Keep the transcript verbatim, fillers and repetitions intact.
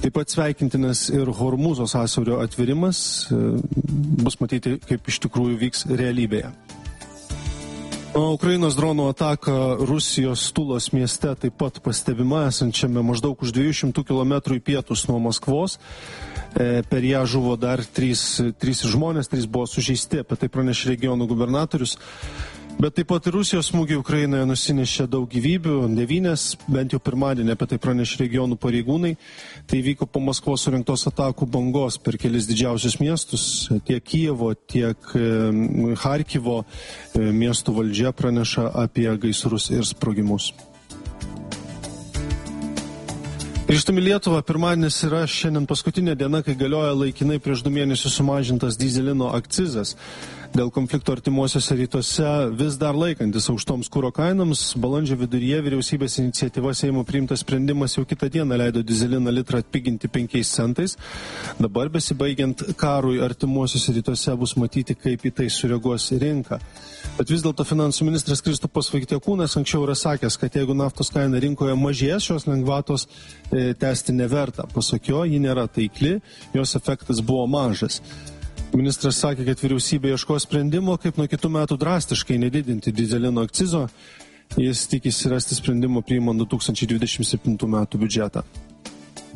Taip pat sveikintinas ir Hormūzo sąsiaurio atvirimas, bus matyti, kaip iš tikrųjų vyks realybėje. O Ukrainos dronų ataka Rusijos Tulos mieste taip pat pastebima, esančiame maždaug už dviejų šimtų kilometrų į pietus nuo Maskvos. Per ją žuvo dar trys, trys žmonės, trys buvo sužeisti, apie tai pranešė regionų gubernatorius. Bet taip pat ir Rusijos smūgiai Ukrainoje nusinešė daug gyvybių, devynias, bent jau pirmadienį apie tai pranešė regionų pareigūnai. Tai vyko po Maskvos surinktos atakų bangos per kelis didžiausius miestus, tiek Kijevo, tiek Charkivo miestų valdžia praneša apie gaisrus ir sprogimus. Grįžtame į Lietuvą, pirmadienis yra šiandien paskutinė diena, kai galioja laikinai prieš du mėnesius sumažintas dyzelino akcizas. Dėl konflikto artimuosiuose rytuose vis dar laikantis aukštoms kuro kainoms, balandžio viduryje vyriausybės iniciatyva Seimo priimtas sprendimas jau kitą dieną leido dyzeliną litrą atpiginti penkiais centais. Dabar besibaigiant karui artimuosiuose rytuose bus matyti, kaip į tai sureaguos rinka. Bet vis dėlto finansų ministras Kristupas Vaitiekūnas anksčiau yra sakęs, kad jeigu naftos kaina rinkoje mažės, šios lengvatos e, tęsti neverta. Pasak jo, ji nėra taikli, jos efektas buvo mažas. Ministras sakė, kad vyriausybė ieško sprendimo, kaip nuo kitų metų drastiškai nedidinti dyzelino akcizo. Jis tikisi rasti sprendimo priimant du tūkstančiai dvidešimt septintų metų biudžetą.